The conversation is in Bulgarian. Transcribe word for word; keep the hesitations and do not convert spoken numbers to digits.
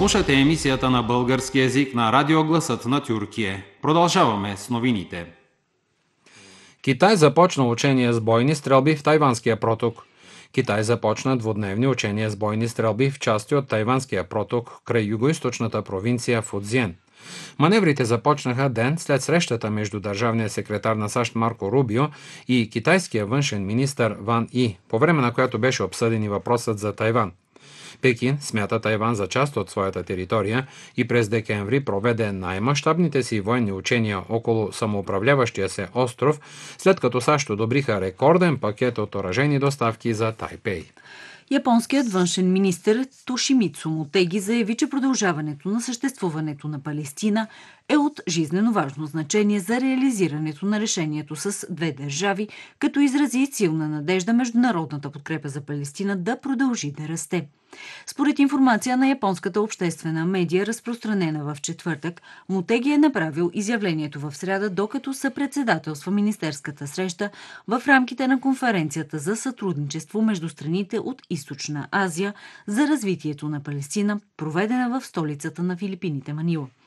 Слушате емисията на български език на Радио Гласът на Тюркия. Продължаваме с новините. Китай започна учения с бойни стрелби в Тайванския проток. Китай започна двудневни учения с бойни стрелби в части от Тайванския проток край югоизточната провинция Фудзиен. Маневрите започнаха ден след срещата между държавния секретар на САЩ Марко Рубио и китайския външен министър Ван И, по време на която беше обсъден и въпросът за Тайван. Пекин смята Тайван за част от своята територия и през декември проведе най-мащабните си военни учения около самоуправляващия се остров, след като САЩ одобриха рекорден пакет от оръжейни доставки за Тайпей. Японският външен министър Тошимицу Мотеги заяви, че продължаването на съществуването на Палестина е от жизнено важно значение за реализирането на решението с две държави, като изрази силна надежда международната подкрепа за Палестина да продължи да расте. Според информация на японската обществена медия, разпространена в четвъртък, Мотеги е направил изявлението в сряда, докато съпредседателства министерската среща в рамките на конференцията за сътрудничество между страните от Източна Азия за развитието на Палестина, проведена в столицата на Филипините Манила.